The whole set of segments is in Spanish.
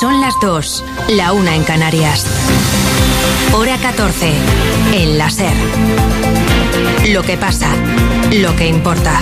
Son las 2, la 1 en Canarias. Hora 14, en la SER. Lo que pasa, lo que importa.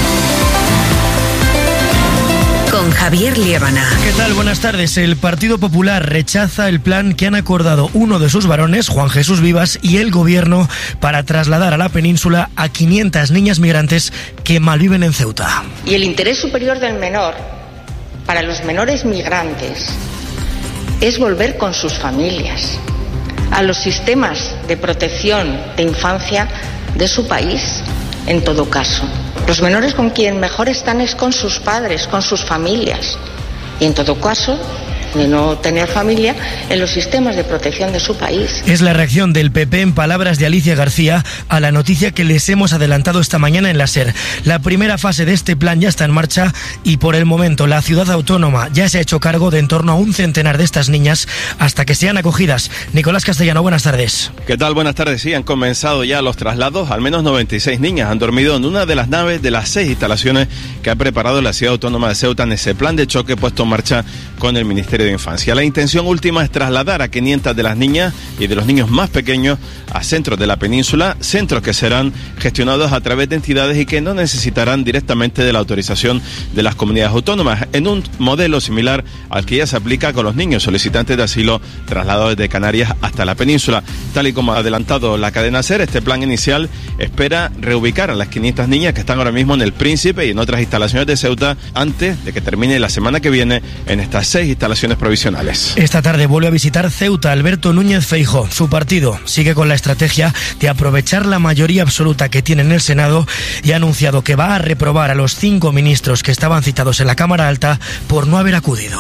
Con Javier Liébana. ¿Qué tal? Buenas tardes. El Partido Popular rechaza el plan que han acordado uno de sus varones, Juan Jesús Vivas, y el Gobierno para trasladar a la península a 500 niñas migrantes que malviven en Ceuta. Y el interés superior del menor para los menores migrantes es volver con sus familias a los sistemas de protección de infancia de su país, en todo caso. Los menores con quien mejor están es con sus padres, con sus familias. Y en todo caso, de no tener familia, en los sistemas de protección de su país. Es la reacción del PP, en palabras de Alicia García, a la noticia que les hemos adelantado esta mañana en la SER. La primera fase de este plan ya está en marcha y por el momento la ciudad autónoma ya se ha hecho cargo de en torno a un centenar de estas niñas hasta que sean acogidas. Nicolás Castellano, buenas tardes. ¿Qué tal? Buenas tardes. Sí, han comenzado ya los traslados. Al menos 96 niñas han dormido en una de las naves de las 6 instalaciones que ha preparado la ciudad autónoma de Ceuta en ese plan de choque puesto en marcha con el Ministerio de Infancia. La intención última es trasladar a 500 de las niñas y de los niños más pequeños a centros de la península, centros que serán gestionados a través de entidades y que no necesitarán directamente de la autorización de las comunidades autónomas, en un modelo similar al que ya se aplica con los niños solicitantes de asilo trasladados desde Canarias hasta la península. Tal y como ha adelantado la cadena SER, este plan inicial espera reubicar a las 500 niñas que están ahora mismo en el Príncipe y en otras instalaciones de Ceuta antes de que termine la semana que viene en estas 6 instalaciones provisionales. Esta tarde vuelve a visitar Ceuta Alberto Núñez Feijóo. Su partido sigue con la estrategia de aprovechar la mayoría absoluta que tiene en el Senado y ha anunciado que va a reprobar a los 5 ministros que estaban citados en la Cámara Alta por no haber acudido.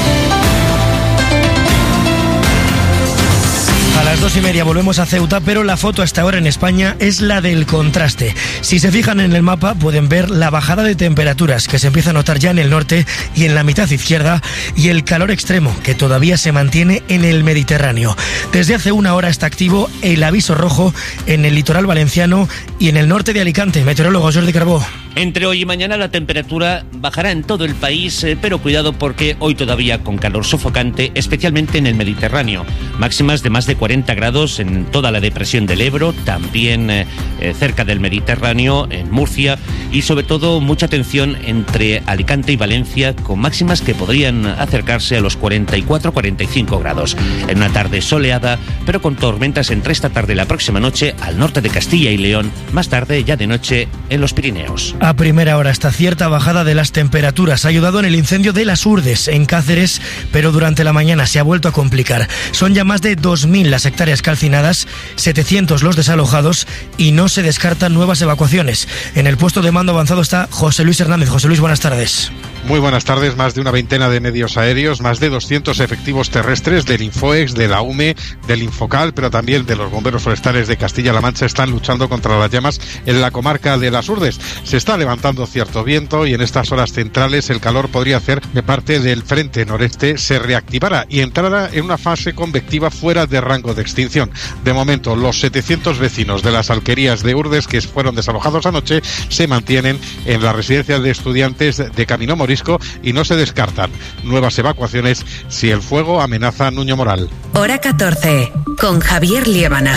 A las 2:30 volvemos a Ceuta, pero la foto hasta ahora en España es la del contraste. Si se fijan en el mapa pueden ver la bajada de temperaturas que se empieza a notar ya en el norte y en la mitad izquierda, y el calor extremo que todavía se mantiene en el Mediterráneo. Desde hace una hora está activo el aviso rojo en el litoral valenciano y en el norte de Alicante. Meteorólogo Jordi Carbó. Entre hoy y mañana la temperatura bajará en todo el país, pero cuidado porque hoy todavía con calor sofocante, especialmente en el Mediterráneo. Máximas de más de 40 grados en toda la depresión del Ebro, también cerca del Mediterráneo, en Murcia, y sobre todo mucha atención entre Alicante y Valencia, con máximas que podrían acercarse a los 44-45 grados. En una tarde soleada, pero con tormentas entre esta tarde y la próxima noche al norte de Castilla y León, más tarde ya de noche en los Pirineos. A primera hora esta cierta bajada de las temperaturas ha ayudado en el incendio de Las Urdes, en Cáceres, pero durante la mañana se ha vuelto a complicar. Son ya más de 2.000 las hectáreas calcinadas, 700 los desalojados y no se descartan nuevas evacuaciones. En el puesto de mando avanzado está José Luis Hernández. José Luis, buenas tardes. Muy buenas tardes. Más de una veintena de medios aéreos, más de 200 efectivos terrestres del Infoex, de la UME, del Infocal, pero también de los bomberos forestales de Castilla-La Mancha están luchando contra las llamas en la comarca de Las Urdes. Se está levantando cierto viento y en estas horas centrales el calor podría hacer que parte del frente noreste se reactivara y entrara en una fase convectiva fuera de rango de extinción. De momento, los 700 vecinos de las alquerías de Urdes que fueron desalojados anoche se mantienen en la residencia de estudiantes de Camino Morisco y no se descartan nuevas evacuaciones si el fuego amenaza a Nuño Moral. Hora 14, con Javier Liébana.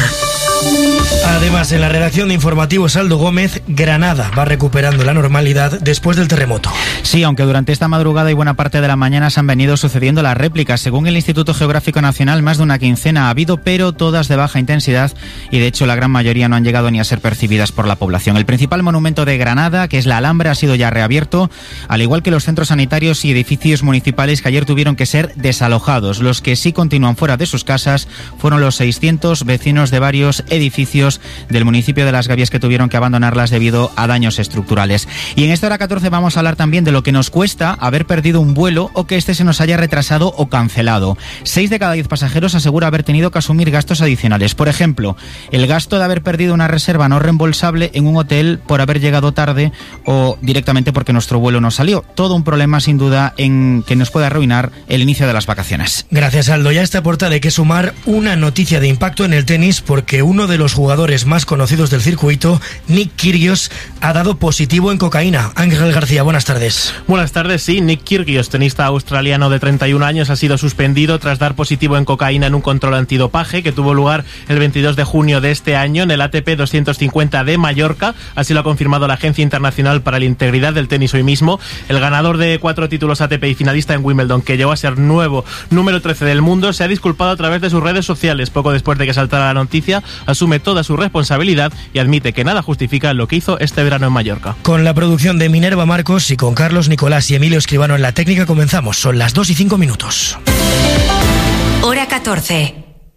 Además, en la redacción de informativos Aldo Gómez, Granada va recuperando la normalidad después del terremoto. Sí, aunque durante esta madrugada y buena parte de la mañana se han venido sucediendo las réplicas. Según el Instituto Geográfico Nacional, más de una quincena ha habido, pero todas de baja intensidad y de hecho la gran mayoría no han llegado ni a ser percibidas por la población. El principal monumento de Granada, que es la Alhambra, ha sido ya reabierto, al igual que los centros sanitarios y edificios municipales que ayer tuvieron que ser desalojados. Los que sí continúan fuera de sus casas fueron los 600 vecinos de varios edificios del municipio de Las Gavias que tuvieron que abandonarlas debido a daños estructurales. Y en esta hora 14 vamos a hablar también de lo que nos cuesta haber perdido un vuelo o que este se nos haya retrasado o cancelado. 6 de cada 10 pasajeros asegura haber tenido que asumir gastos adicionales. Por ejemplo, el gasto de haber perdido una reserva no reembolsable en un hotel por haber llegado tarde o directamente porque nuestro vuelo no salió. Todo un problema sin duda en que nos puede arruinar el inicio de las vacaciones. Gracias, Aldo. Ya está a puerta de que sumar una noticia de impacto en el tenis porque uno uno de los jugadores más conocidos del circuito, Nick Kyrgios, ha dado positivo en cocaína. Ángel García, buenas tardes. Buenas tardes, sí. Nick Kyrgios, tenista australiano de 31 años, ha sido suspendido tras dar positivo en cocaína en un control antidopaje que tuvo lugar el 22 de junio de este año en el ATP 250 de Mallorca. Así lo ha confirmado la Agencia Internacional para la Integridad del Tenis hoy mismo. El ganador de 4 títulos ATP y finalista en Wimbledon, que llegó a ser nuevo número 13 del mundo, se ha disculpado a través de sus redes sociales. Poco después de que saltara la noticia, asume toda su responsabilidad y admite que nada justifica lo que hizo este verano en Mallorca. Con la producción de Minerva Marcos y con Carlos Nicolás y Emilio Escribano en la técnica comenzamos. Son las 2:05. Hora 14.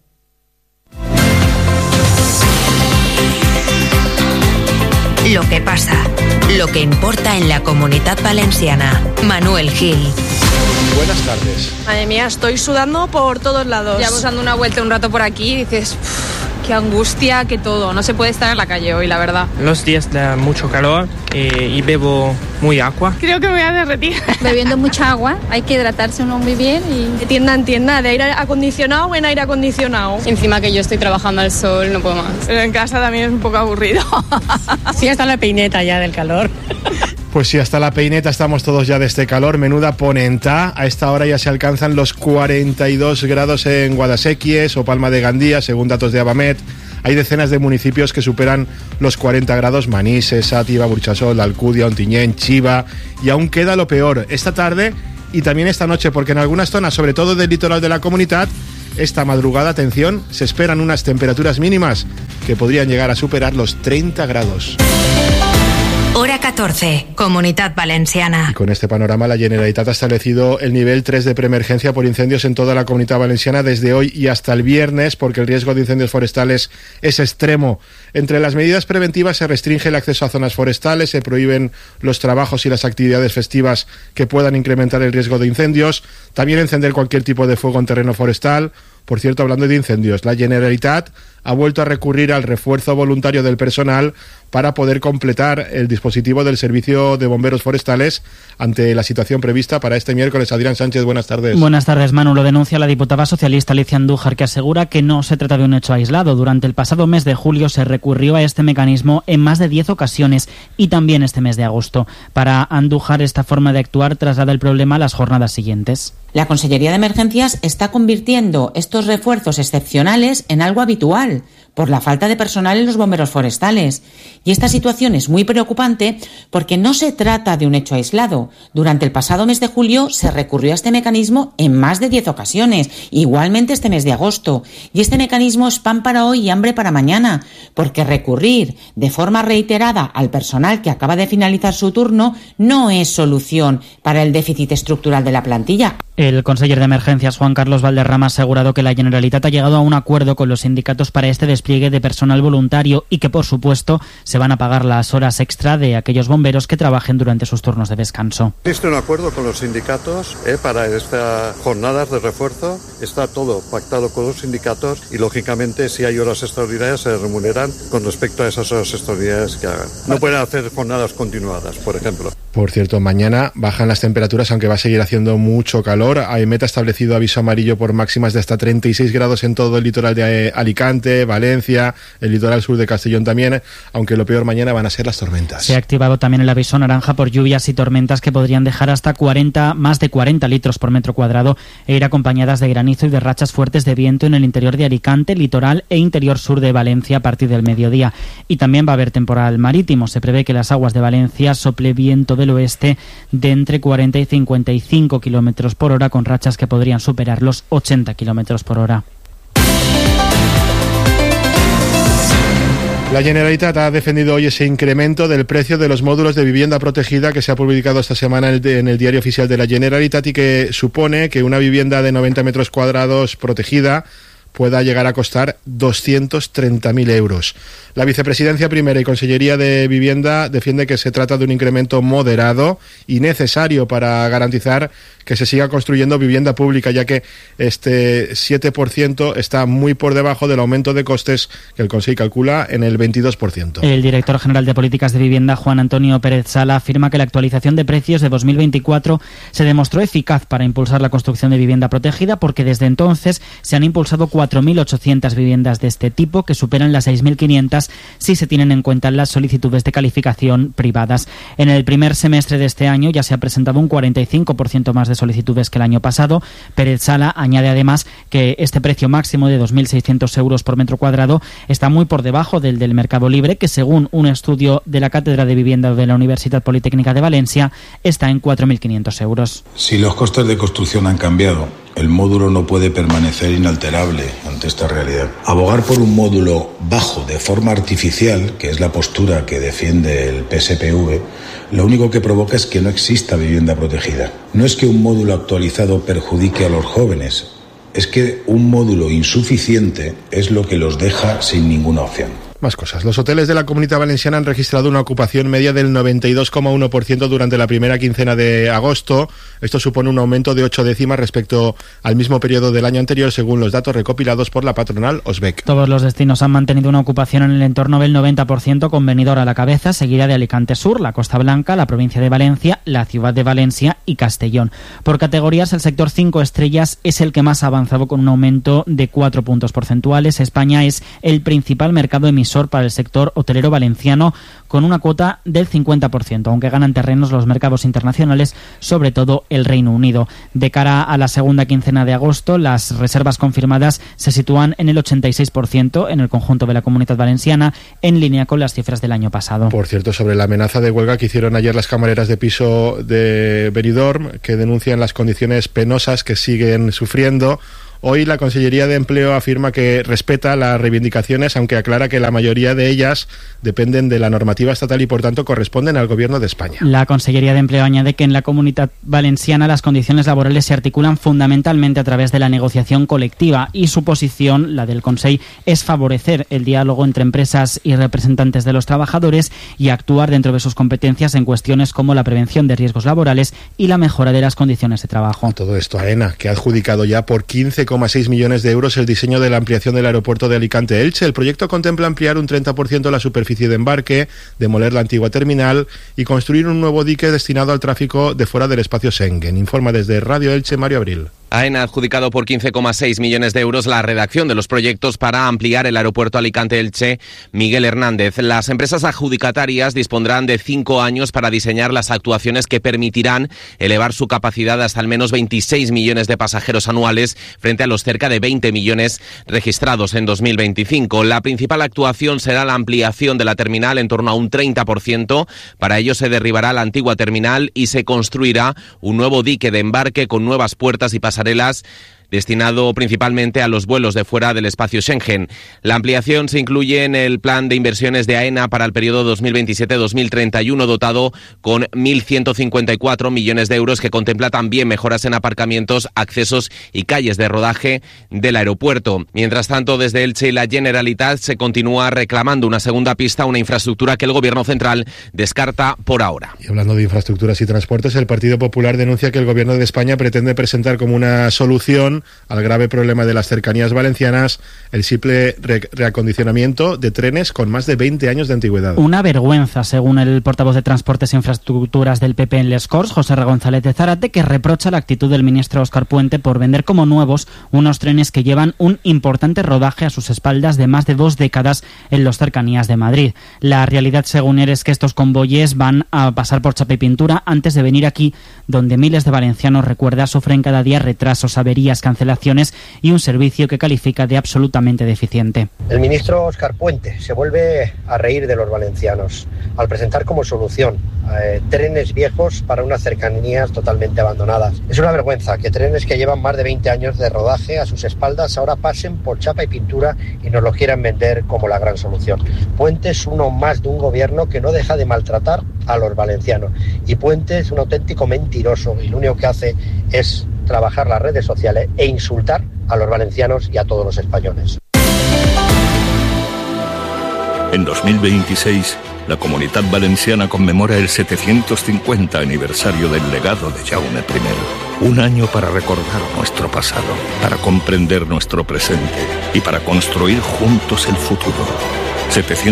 Lo que pasa, lo que importa en la Comunitat Valenciana. Manuel Gil. Buenas tardes. Madre mía, estoy sudando por todos lados. Llevamos dando una vuelta un rato por aquí y dices, qué angustia, que todo. No se puede estar en la calle hoy, la verdad. Los días de mucho calor y bebo muy agua. Creo que me voy a derretir. Bebiendo mucha agua, hay que hidratarse uno muy bien y de tienda en tienda, de aire acondicionado en aire acondicionado. Encima que yo estoy trabajando al sol, no puedo más. Pero en casa también es un poco aburrido. Sí, hasta la peineta ya del calor. Pues sí, hasta la peineta estamos todos ya de este calor. Menuda ponenta. A esta hora ya se alcanzan los 42 grados en Guadasséquies o Palma de Gandía, según datos de Abamet. Hay decenas de municipios que superan los 40 grados: Manises, Sátiva, Burchasol, Alcudia, Ontinyent, Chiva. Y aún queda lo peor esta tarde y también esta noche, porque en algunas zonas, sobre todo del litoral de la comunidad, esta madrugada, atención, se esperan unas temperaturas mínimas que podrían llegar a superar los 30 grados. Hora 14, Comunitat Valenciana. Y con este panorama, la Generalitat ha establecido el nivel 3 de preemergencia por incendios en toda la Comunidad Valenciana desde hoy y hasta el viernes, porque el riesgo de incendios forestales es extremo. Entre las medidas preventivas se restringe el acceso a zonas forestales, se prohíben los trabajos y las actividades festivas que puedan incrementar el riesgo de incendios, también encender cualquier tipo de fuego en terreno forestal. Por cierto, hablando de incendios, la Generalitat ha vuelto a recurrir al refuerzo voluntario del personal para poder completar el dispositivo del Servicio de Bomberos Forestales ante la situación prevista para este miércoles. Adrián Sánchez, buenas tardes. Buenas tardes, Manu. Lo denuncia la diputada socialista Alicia Andújar, que asegura que no se trata de un hecho aislado. Durante el pasado mes de julio se recurrió a este mecanismo en más de 10 ocasiones y también este mes de agosto. Para Andújar, esta forma de actuar traslada el problema a las jornadas siguientes. La Consellería de Emergencias está convirtiendo estos refuerzos excepcionales en algo habitual por la falta de personal en los bomberos forestales. Y esta situación es muy preocupante porque no se trata de un hecho aislado. Durante el pasado mes de julio se recurrió a este mecanismo en más de 10 ocasiones, igualmente este mes de agosto. Y este mecanismo es pan para hoy y hambre para mañana, porque recurrir de forma reiterada al personal que acaba de finalizar su turno no es solución para el déficit estructural de la plantilla. El conseller de Emergencias, Juan Carlos Valderrama, ha asegurado que la Generalitat ha llegado a un acuerdo con los sindicatos para este despliegue de personal voluntario y que, por supuesto, se van a pagar las horas extra de aquellos bomberos que trabajen durante sus turnos de descanso. Existe un acuerdo con los sindicatos para estas jornadas de refuerzo. Está todo pactado con los sindicatos y, lógicamente, si hay horas extraordinarias, se remuneran con respecto a esas horas extraordinarias que hagan. No pueden hacer jornadas continuadas, por ejemplo. Por cierto, mañana bajan las temperaturas, aunque va a seguir haciendo mucho calor. AEMET ha establecido aviso amarillo por máximas de hasta 36 grados en todo el litoral de Alicante, Valencia, el litoral sur de Castellón también, aunque lo peor mañana van a ser las tormentas. Se ha activado también el aviso naranja por lluvias y tormentas que podrían dejar hasta más de 40 litros por metro cuadrado e ir acompañadas de granizo y de rachas fuertes de viento en el interior de Alicante, litoral e interior sur de Valencia a partir del mediodía. Y también va a haber temporal marítimo. Se prevé que las aguas de Valencia sople viento del oeste de entre 40 y 55 kilómetros por hora, con rachas que podrían superar los 80 kilómetros por hora. La Generalitat ha defendido hoy ese incremento del precio de los módulos de vivienda protegida que se ha publicado esta semana en el Diario Oficial de la Generalitat y que supone que una vivienda de 90 metros cuadrados protegida pueda llegar a costar 230.000 euros. La Vicepresidencia Primera y Consellería de Vivienda defiende que se trata de un incremento moderado y necesario para garantizar que se siga construyendo vivienda pública, ya que este 7% está muy por debajo del aumento de costes que el Consell calcula en el 22%. El director general de Políticas de Vivienda, Juan Antonio Pérez Sala, afirma que la actualización de precios de 2024 se demostró eficaz para impulsar la construcción de vivienda protegida, porque desde entonces se han impulsado 4 4.800 viviendas de este tipo, que superan las 6.500 si se tienen en cuenta las solicitudes de calificación privadas. En el primer semestre de este año ya se ha presentado un 45% más de solicitudes que el año pasado. Pérez Sala añade además que este precio máximo de 2.600 euros por metro cuadrado está muy por debajo del mercado libre, que según un estudio de la Cátedra de Vivienda de la Universidad Politécnica de Valencia está en 4.500 euros. Si los costes de construcción han cambiado, el módulo no puede permanecer inalterable ante esta realidad. Abogar por un módulo bajo de forma artificial, que es la postura que defiende el PSPV, lo único que provoca es que no exista vivienda protegida. No es que un módulo actualizado perjudique a los jóvenes, es que un módulo insuficiente es lo que los deja sin ninguna opción. Más cosas. Los hoteles de la Comunidad Valenciana han registrado una ocupación media del 92,1% durante la primera quincena de agosto. Esto supone un aumento de 8 décimas respecto al mismo periodo del año anterior, según los datos recopilados por la patronal Osbec. Todos los destinos han mantenido una ocupación en el entorno del 90%, con Benidorm a la cabeza, seguida de Alicante Sur, la Costa Blanca, la provincia de Valencia, la ciudad de Valencia y Castellón. Por categorías, el sector 5 estrellas es el que más ha avanzado, con un aumento de 4 puntos porcentuales. España es el principal mercado emisor para el sector hotelero valenciano, con una cuota del 50%, aunque ganan terrenos los mercados internacionales, sobre todo el Reino Unido. De cara a la segunda quincena de agosto, las reservas confirmadas se sitúan en el 86% en el conjunto de la Comunidad Valenciana, en línea con las cifras del año pasado. Por cierto, sobre la amenaza de huelga que hicieron ayer las camareras de piso de Benidorm, que denuncian las condiciones penosas que siguen sufriendo, hoy la Consellería de Empleo afirma que respeta las reivindicaciones, aunque aclara que la mayoría de ellas dependen de la normativa estatal y por tanto corresponden al Gobierno de España. La Consellería de Empleo añade que en la Comunidad Valenciana las condiciones laborales se articulan fundamentalmente a través de la negociación colectiva, y su posición, la del Consell, es favorecer el diálogo entre empresas y representantes de los trabajadores y actuar dentro de sus competencias en cuestiones como la prevención de riesgos laborales y la mejora de las condiciones de trabajo. A todo esto, AENA, que ha adjudicado ya por 15,6 millones de euros el diseño de la ampliación del aeropuerto de Alicante-Elche. El proyecto contempla ampliar un 30% la superficie de embarque, demoler la antigua terminal y construir un nuevo dique destinado al tráfico de fuera del espacio Schengen. Informa desde Radio Elche, Mario Abril. AENA ha adjudicado por 15,6 millones de euros la redacción de los proyectos para ampliar el aeropuerto Alicante-Elche Miguel Hernández. Las empresas adjudicatarias dispondrán de 5 años para diseñar las actuaciones que permitirán elevar su capacidad hasta al menos 26 millones de pasajeros anuales frente a los cerca de 20 millones registrados en 2025. La principal actuación será la ampliación de la terminal en torno a un 30%. Para ello se derribará la antigua terminal y se construirá un nuevo dique de embarque con nuevas puertas y pasarelas destinado principalmente a los vuelos de fuera del espacio Schengen. La ampliación se incluye en el plan de inversiones de AENA para el periodo 2027-2031, dotado con 1.154 millones de euros, que contempla también mejoras en aparcamientos, accesos y calles de rodaje del aeropuerto. Mientras tanto, desde Elche y la Generalitat se continúa reclamando una segunda pista, una infraestructura que el Gobierno central descarta por ahora. Y hablando de infraestructuras y transportes, el Partido Popular denuncia que el Gobierno de España pretende presentar como una solución al grave problema de las cercanías valencianas el simple reacondicionamiento de trenes con más de 20 años de antigüedad. Una vergüenza, según el portavoz de Transportes e Infraestructuras del PP en Les Corts, José R. González de Zárate, que reprocha la actitud del ministro Óscar Puente por vender como nuevos unos trenes que llevan un importante rodaje a sus espaldas de más de 2 décadas en las cercanías de Madrid. La realidad, según él, es que estos convoyes van a pasar por chapa y pintura antes de venir aquí, donde miles de valencianos, recuerda, sufren cada día retrasos, averías, cancelaciones y un servicio que califica de absolutamente deficiente. El ministro Óscar Puente se vuelve a reír de los valencianos al presentar como solución trenes viejos para unas cercanías totalmente abandonadas. Es una vergüenza que trenes que llevan más de 20 años de rodaje a sus espaldas ahora pasen por chapa y pintura y nos lo quieran vender como la gran solución. Puente es uno más de un gobierno que no deja de maltratar a los valencianos, y Puente es un auténtico mentiroso y lo único que hace es trabajar las redes sociales e insultar a los valencianos y a todos los españoles. En 2026, la Comunitat Valenciana conmemora el 750 aniversario del legado de Jaume I. Un año para recordar nuestro pasado, para comprender nuestro presente y para construir juntos el futuro.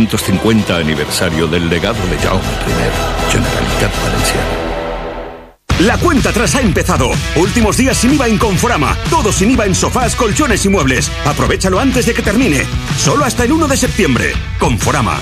750 aniversario del legado de Jaume I. Generalitat Valenciana. La cuenta atrás ha empezado. Últimos días sin IVA en Conforama. Todo sin IVA en sofás, colchones y muebles. Aprovéchalo antes de que termine. Solo hasta el 1 de septiembre. Conforama.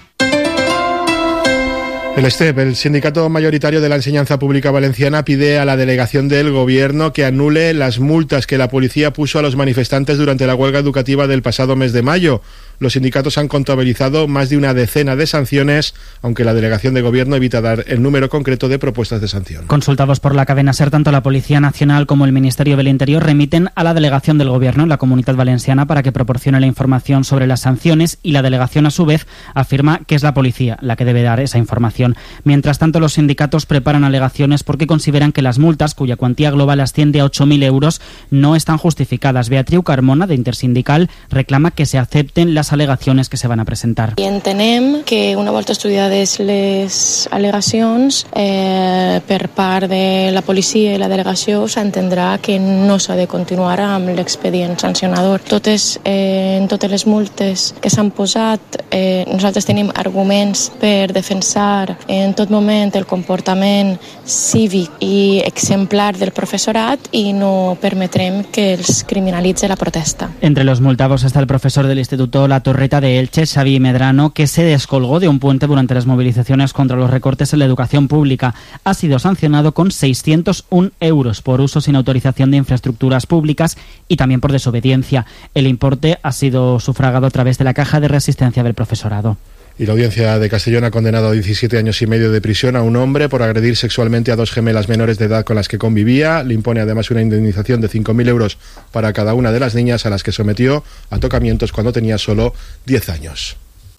El STEP, el sindicato mayoritario de la enseñanza pública valenciana, pide a la delegación del Gobierno que anule las multas que la policía puso a los manifestantes durante la huelga educativa del pasado mes de mayo. Los sindicatos han contabilizado más de una decena de sanciones, aunque la delegación de Gobierno evita dar el número concreto de propuestas de sanción. Consultados por la cadena SER, tanto la Policía Nacional como el Ministerio del Interior remiten a la delegación del Gobierno en la Comunitat Valenciana para que proporcione la información sobre las sanciones, y la delegación, a su vez, afirma que es la policía la que debe dar esa información. Mientras tanto, los sindicatos preparan alegaciones porque consideran que las multas, cuya cuantía global asciende a 8.000 euros, no están justificadas. Beatriu Carmona, de Intersindical, reclama que se acepten las al·legacions que se van a presentar. I entenem que una volta estudiades les al·legacions per part de la policia i la delegació s'entendrà que no s'ha de continuar amb l'expedient sancionador. En totes les multes que s'han posat, nosaltres tenim arguments per defensar en tot moment el comportament cívic i exemplar del professorat i no permetrem que els criminalitze la protesta. Entre los multados está el profesor del Instituto La Torreta de Elche, Xavi Medrano, que se descolgó de un puente durante las movilizaciones contra los recortes en la educación pública. Ha sido sancionado con 601 euros por uso sin autorización de infraestructuras públicas y también por desobediencia. El importe ha sido sufragado a través de la caja de resistencia del profesorado. Y la audiencia de Castellón ha condenado a 17 años y medio de prisión a un hombre por agredir sexualmente a dos gemelas menores de edad con las que convivía. Le impone además una indemnización de 5.000 euros para cada una de las niñas a las que sometió a tocamientos cuando tenía solo 10 años.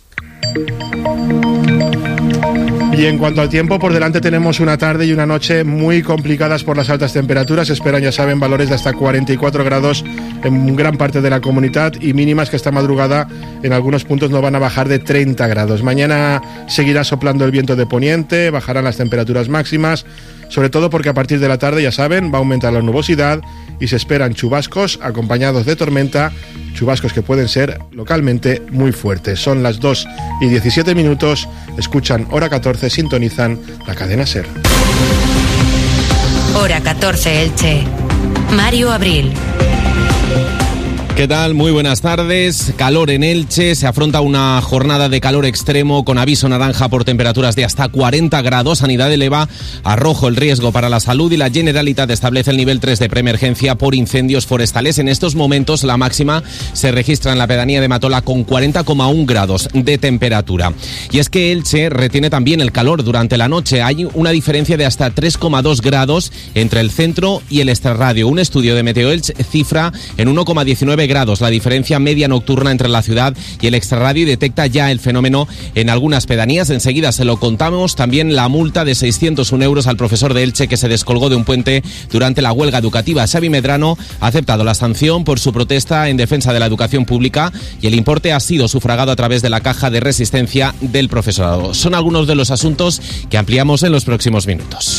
Y en cuanto al tiempo, por delante tenemos una tarde y una noche muy complicadas por las altas temperaturas. Esperan, ya saben, valores de hasta 44 grados en gran parte de la comunidad y mínimas que esta madrugada en algunos puntos no van a bajar de 30 grados. Mañana seguirá soplando el viento de poniente, bajarán las temperaturas máximas, sobre todo porque a partir de la tarde, ya saben, va a aumentar la nubosidad y se esperan chubascos acompañados de tormenta, chubascos que pueden ser localmente muy fuertes. Son las 2:17, escuchan Hora 14, sintonizan la cadena SER. Hora 14 Elche. Mario Abril. ¿Qué tal? Muy buenas tardes. Calor en Elche. Se afronta una jornada de calor extremo con aviso naranja por temperaturas de hasta 40 grados. Sanidad eleva a rojo el riesgo para la salud y la Generalitat establece el nivel 3 de preemergencia por incendios forestales. En estos momentos la máxima se registra en la pedanía de Matola con 40,1 grados de temperatura. Y es que Elche retiene también el calor durante la noche. Hay una diferencia de hasta 3,2 grados entre el centro y el extrarradio. Un estudio de Meteo Elche cifra en 1,19 grados la diferencia media nocturna entre la ciudad y el extrarradio y detecta ya el fenómeno en algunas pedanías. Enseguida se lo contamos. También la multa de 601 euros al profesor de Elche que se descolgó de un puente durante la huelga educativa. Xavi Medrano ha aceptado la sanción por su protesta en defensa de la educación pública y el importe ha sido sufragado a través de la caja de resistencia del profesorado. Son algunos de los asuntos que ampliamos en los próximos minutos.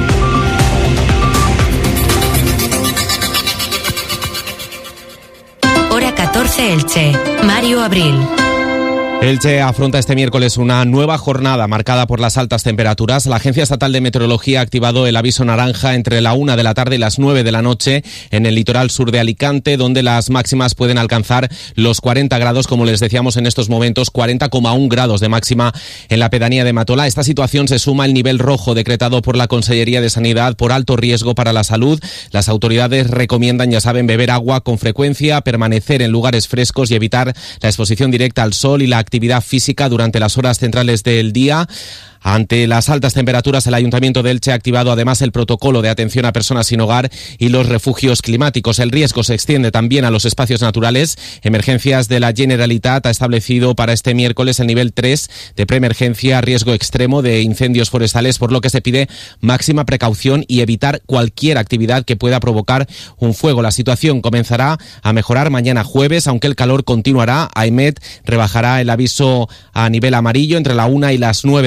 Hora 14 Elche. Mario Abril. Elche afronta este miércoles una nueva jornada marcada por las altas temperaturas. La Agencia Estatal de Meteorología ha activado el aviso naranja entre la 1 de la tarde y las 9 de la noche en el litoral sur de Alicante, donde las máximas pueden alcanzar los 40 grados, como les decíamos en estos momentos, 40,1 grados de máxima en la pedanía de Matola. Esta situación se suma al nivel rojo decretado por la Consellería de Sanidad por alto riesgo para la salud. Las autoridades recomiendan, ya saben, beber agua con frecuencia, permanecer en lugares frescos y evitar la exposición directa al sol y la actividad física durante las horas centrales del día. Ante las altas temperaturas, el Ayuntamiento de Elche ha activado además el protocolo de atención a personas sin hogar y los refugios climáticos. El riesgo se extiende también a los espacios naturales. Emergencias de la Generalitat ha establecido para este miércoles el nivel 3 de preemergencia, riesgo extremo de incendios forestales, por lo que se pide máxima precaución y evitar cualquier actividad que pueda provocar un fuego. La situación comenzará a mejorar mañana jueves, aunque el calor continuará. AEMET rebajará el aviso a nivel amarillo entre la 1 y las 9 de la noche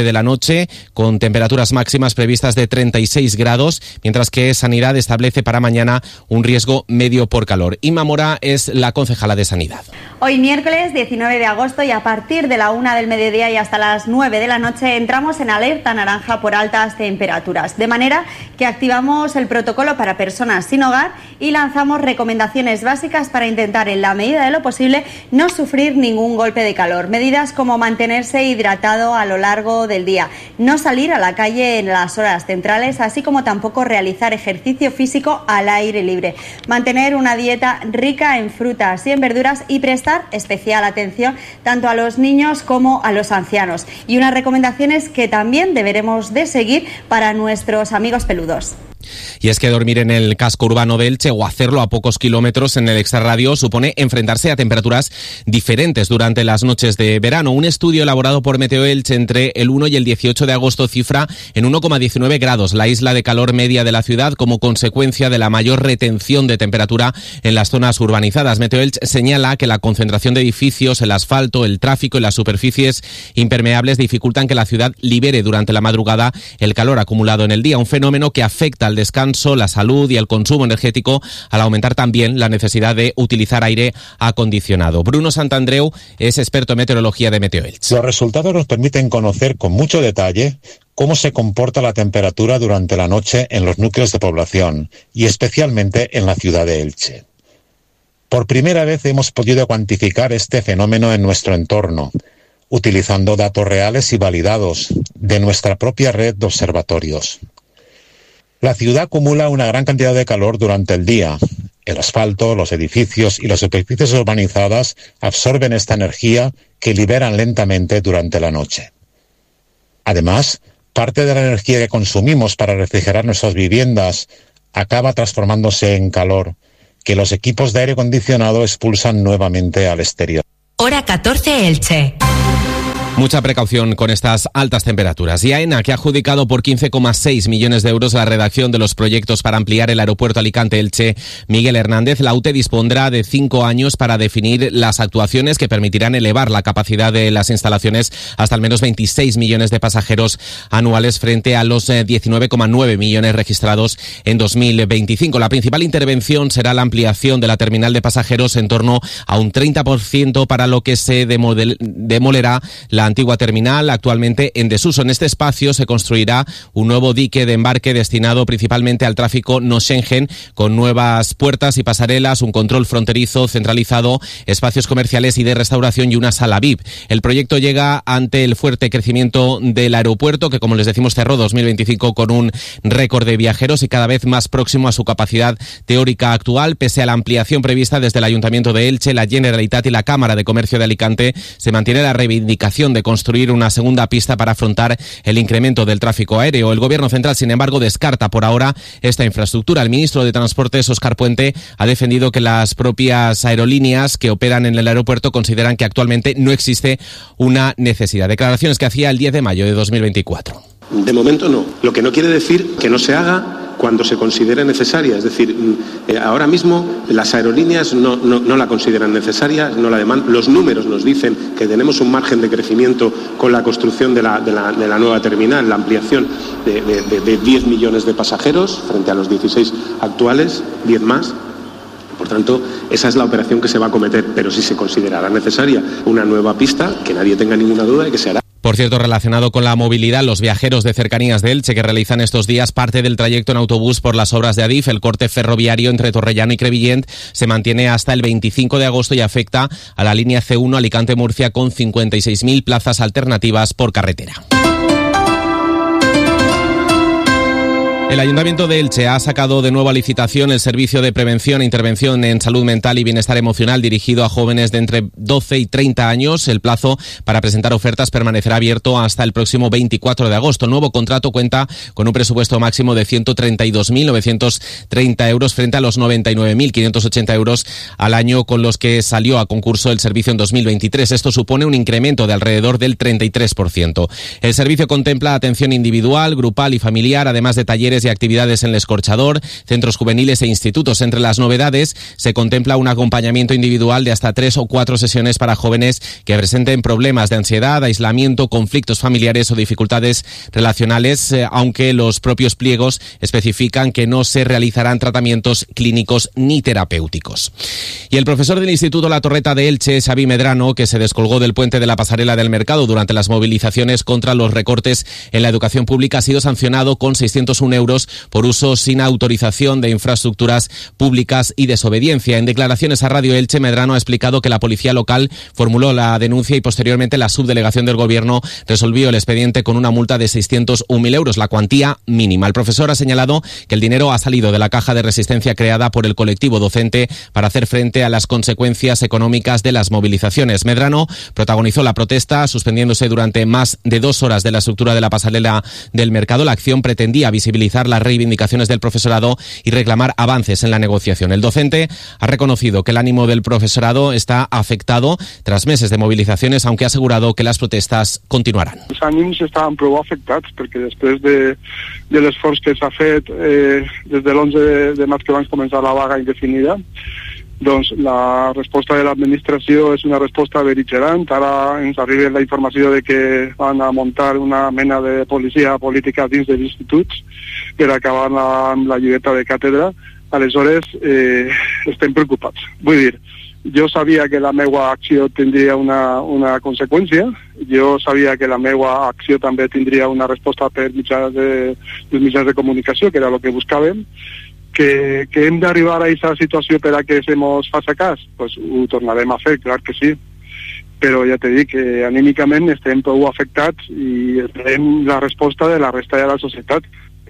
noche, con temperaturas máximas previstas de 36 grados, mientras que Sanidad establece para mañana un riesgo medio por calor. Inma Mora es la concejala de Sanidad. Hoy miércoles 19 de agosto y a partir de la 1 del mediodía y hasta las 9 de la noche entramos en alerta naranja por altas temperaturas, de manera que activamos el protocolo para personas sin hogar y lanzamos recomendaciones básicas para intentar en la medida de lo posible no sufrir ningún golpe de calor. Medidas como mantenerse hidratado a lo largo del día, no salir a la calle en las horas centrales, así como tampoco realizar ejercicio físico al aire libre, mantener una dieta rica en frutas y en verduras y prestar especial atención tanto a los niños como a los ancianos. Y unas recomendaciones que también deberemos de seguir para nuestros amigos peludos. Y es que dormir en el casco urbano de Elche o hacerlo a pocos kilómetros en el extrarradio supone enfrentarse a temperaturas diferentes durante las noches de verano. Un estudio elaborado por Meteo Elche entre el 1 y el 18 de agosto cifra en 1,19 grados la isla de calor media de la ciudad como consecuencia de la mayor retención de temperatura en las zonas urbanizadas. Meteo Elche señala que la concentración de edificios, el asfalto, el tráfico y las superficies impermeables dificultan que la ciudad libere durante la madrugada el calor acumulado en el día, un fenómeno que afecta al descanso, la salud y el consumo energético, al aumentar también la necesidad de utilizar aire acondicionado. Bruno Santandreu es experto en meteorología de Meteo Elche. Los resultados nos permiten conocer con mucho detalle cómo se comporta la temperatura durante la noche en los núcleos de población y especialmente en la ciudad de Elche. Por primera vez hemos podido cuantificar este fenómeno en nuestro entorno, utilizando datos reales y validados de nuestra propia red de observatorios. La ciudad acumula una gran cantidad de calor durante el día. El asfalto, los edificios y las superficies urbanizadas absorben esta energía que liberan lentamente durante la noche. Además, parte de la energía que consumimos para refrigerar nuestras viviendas acaba transformándose en calor, que los equipos de aire acondicionado expulsan nuevamente al exterior. Hora 14 Elche. Mucha precaución con estas altas temperaturas. Y AENA, que ha adjudicado por 15,6 millones de euros la redacción de los proyectos para ampliar el aeropuerto Alicante-Elche, Miguel Hernández, la UTE dispondrá de 5 años para definir las actuaciones que permitirán elevar la capacidad de las instalaciones hasta al menos 26 millones de pasajeros anuales frente a los 19,9 millones registrados en 2025. La principal intervención será la ampliación de la terminal de pasajeros en torno a un 30%, para lo que se demolerá la antigua terminal, actualmente en desuso. En este espacio se construirá un nuevo dique de embarque destinado principalmente al tráfico no Schengen, con nuevas puertas y pasarelas, un control fronterizo centralizado, espacios comerciales y de restauración y una sala VIP. El proyecto llega ante el fuerte crecimiento del aeropuerto, que, como les decimos, cerró 2025 con un récord de viajeros y cada vez más próximo a su capacidad teórica actual. Pese a la ampliación prevista desde el Ayuntamiento de Elche, la Generalitat y la Cámara de Comercio de Alicante, se mantiene la reivindicación de construir una segunda pista para afrontar el incremento del tráfico aéreo. El Gobierno central, sin embargo, descarta por ahora esta infraestructura. El ministro de Transportes, Óscar Puente, ha defendido que las propias aerolíneas que operan en el aeropuerto consideran que actualmente no existe una necesidad. Declaraciones que hacía el 10 de mayo de 2024. De momento no, lo que no quiere decir que no se haga cuando se considere necesaria. Es decir, ahora mismo las aerolíneas no la consideran necesaria, no la demandan. Los números nos dicen que tenemos un margen de crecimiento con la construcción de la nueva terminal, la ampliación de 10 millones de pasajeros frente a los 16 actuales, 10 más. Por tanto, esa es la operación que se va a acometer, pero si se considerará necesaria una nueva pista, que nadie tenga ninguna duda de que se hará. Por cierto, relacionado con la movilidad, los viajeros de cercanías de Elche que realizan estos días parte del trayecto en autobús por las obras de Adif, el corte ferroviario entre Torrellano y Crevillent, se mantiene hasta el 25 de agosto y afecta a la línea C1 Alicante-Murcia con 56.000 plazas alternativas por carretera. El Ayuntamiento de Elche ha sacado de nuevo a licitación el servicio de prevención e intervención en salud mental y bienestar emocional dirigido a jóvenes de entre 12 y 30 años. El plazo para presentar ofertas permanecerá abierto hasta el próximo 24 de agosto. El nuevo contrato cuenta con un presupuesto máximo de 132.930 euros frente a los 99.580 euros al año con los que salió a concurso el servicio en 2023. Esto supone un incremento de alrededor del 33%. El servicio contempla atención individual, grupal y familiar, además de talleres talleres y actividades en el Escorchador, centros juveniles e institutos. Entre las novedades se contempla un acompañamiento individual de hasta 3 o 4 sesiones para jóvenes que presenten problemas de ansiedad, aislamiento, conflictos familiares o dificultades relacionales, aunque los propios pliegos especifican que no se realizarán tratamientos clínicos ni terapéuticos. Y el profesor del Instituto La Torreta de Elche, Xavi Medrano, que se descolgó del puente de la pasarela del Mercado durante las movilizaciones contra los recortes en la educación pública, ha sido sancionado con 601 euros por uso sin autorización de infraestructuras públicas y desobediencia. En declaraciones a Radio Elche, Medrano ha explicado que la policía local formuló la denuncia y posteriormente la subdelegación del Gobierno resolvió el expediente con una multa de 601.000 euros, la cuantía mínima. El profesor ha señalado que el dinero ha salido de la caja de resistencia creada por el colectivo docente para hacer frente a las consecuencias económicas de las movilizaciones. Medrano protagonizó la protesta, suspendiéndose durante más de 2 horas de la estructura de la pasarela del Mercado. La acción pretendía visibilizar las reivindicaciones del profesorado y reclamar avances en la negociación. El docente ha reconocido que el ánimo del profesorado está afectado tras meses de movilizaciones, aunque ha asegurado que las protestas continuarán. Els ànims estaven prou afectats perquè després de l'esforç que s'ha fet des de l'11 de maig que van començar la vaga indefinida, doncs la resposta de l'administració és una resposta bel·ligerant. Ara ens arriba la informació de que van a muntar una mena de policia política dins dels instituts per acabar amb la llibertat de càtedra. Aleshores, estem preocupats. Vull dir, jo sabia que la meva acció tindria una conseqüència, jo sabia que la meva acció també tindria una resposta per mitjans de comunicació, que era el que buscàvem. Que hem d'arribar a aquesta situació per a que se mos faci cas, pues ho tornarem a fer, clar que sí. Però ja t'he dit que anímicament estem prou afectats i esperem la resposta de la resta de la societat.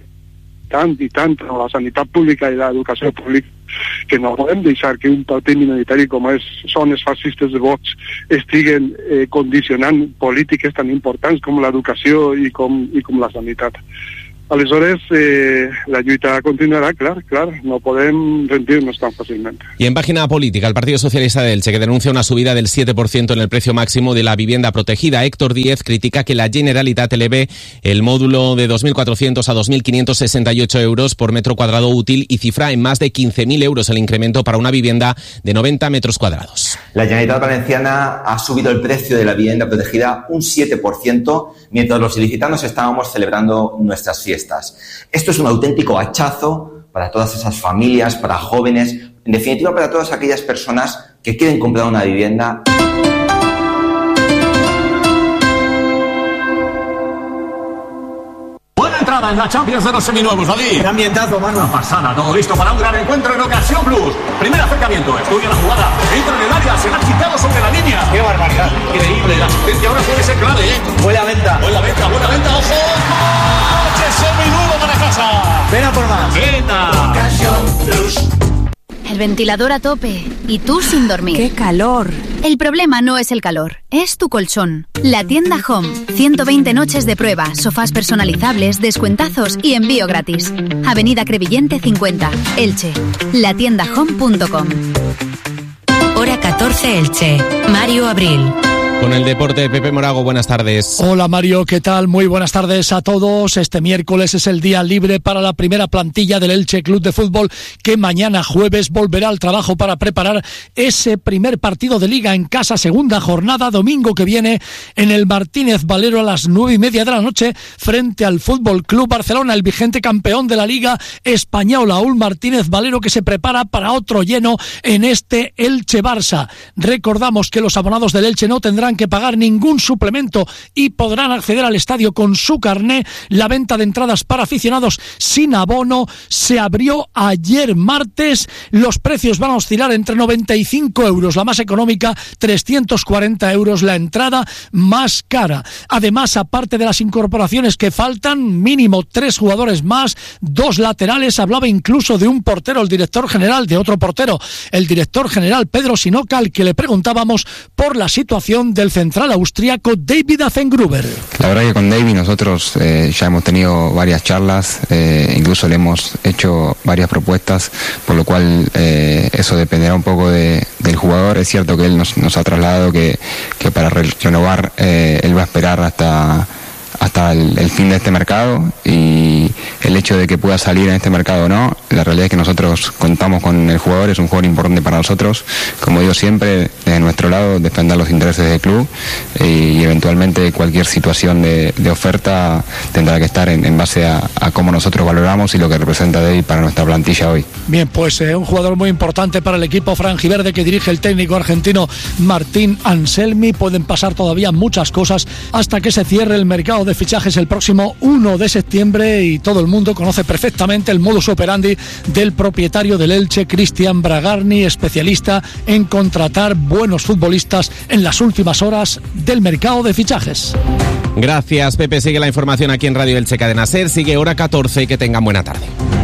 Tant i tant, la sanitat pública i l'educació pública, que no podem deixar que un partit minoritari com són els fascistes de Vox estiguen condicionant polítiques tan importants com l'educació i com la sanitat. Aleshores, la lluita continuará, claro, no podem rendirnos tan fácilmente. Y en página política, el Partido Socialista de Elche, que denuncia una subida del 7% en el precio máximo de la vivienda protegida. Héctor Díez critica que la Generalitat eleve el módulo de 2.400 a 2.568 euros por metro cuadrado útil y cifra en más de 15.000 euros el incremento para una vivienda de 90 metros cuadrados. La Generalitat Valenciana ha subido el precio de la vivienda protegida un 7%, mientras los ilicitanos estábamos celebrando nuestras fiestas. Esto es un auténtico hachazo para todas esas familias, para jóvenes, en definitiva para todas aquellas personas que quieren comprar una vivienda. Buena entrada en la Champions de los seminuevos, David. Qué ambientazo, mano. Una pasada, todo listo para un gran encuentro en Ocasión Plus. Primer acercamiento, estudia la jugada, entra en el área, se la ha quitado sobre la línea. Qué barbaridad. Increíble, la asistencia ahora puede ser clave, Buena venta. Buena venta, ojo. Seminuevo para casa. Ven a por más. Venga. Ocasión Plus. El ventilador a tope y tú sin dormir. ¡Qué calor! El problema no es el calor, es tu colchón. La tienda Home. 120 noches de prueba, sofás personalizables, descuentazos y envío gratis. Avenida Crevillente 50, Elche. Latiendahome.com. Hora 14 Elche. Mario Abril. Con el deporte, Pepe Morago, buenas tardes. Hola Mario, ¿qué tal? Muy buenas tardes a todos. Este miércoles es el día libre para la primera plantilla del Elche Club de Fútbol, que mañana jueves volverá al trabajo para preparar ese primer partido de Liga en casa, segunda jornada, domingo que viene, en el Martínez Valero a las 9:30 de la noche, frente al Fútbol Club Barcelona, el vigente campeón de la Liga Española, un Martínez Valero que se prepara para otro lleno en este Elche-Barça. Recordamos que los abonados del Elche no tendrán que pagar ningún suplemento y podrán acceder al estadio con su carné. La venta de entradas para aficionados sin abono se abrió ayer martes. Los precios van a oscilar entre 95 euros la más económica, 340 euros la entrada más cara. Además, aparte de las incorporaciones que faltan, mínimo 3 jugadores más, 2 laterales, hablaba incluso de un portero, el director general, de otro portero, el director general Pedro Sinoca, al que le preguntábamos por la situación del central austríaco David Affengruber. La verdad que con David nosotros ya hemos tenido varias charlas, incluso le hemos hecho varias propuestas, por lo cual eso dependerá un poco del jugador. Es cierto que él nos ha trasladado que para renovar él va a esperar hasta hasta el fin de este mercado, y el hecho de que pueda salir en este mercado o no, la realidad es que nosotros contamos con el jugador, es un jugador importante para nosotros. Como digo siempre, desde nuestro lado defender los intereses del club, y eventualmente cualquier situación de oferta tendrá que estar en base a cómo nosotros valoramos y lo que representa David para nuestra plantilla hoy. Bien, pues un jugador muy importante para el equipo franjiverde que dirige el técnico argentino Martín Anselmi. Pueden pasar todavía muchas cosas hasta que se cierre el mercado de fichajes el próximo 1 de septiembre, y todo el mundo conoce perfectamente el modus operandi del propietario del Elche, Cristian Bragarni, especialista en contratar buenos futbolistas en las últimas horas del mercado de fichajes. Gracias, Pepe. Sigue la información aquí en Radio Elche Cadena SER. Sigue Hora 14. Que tengan buena tarde.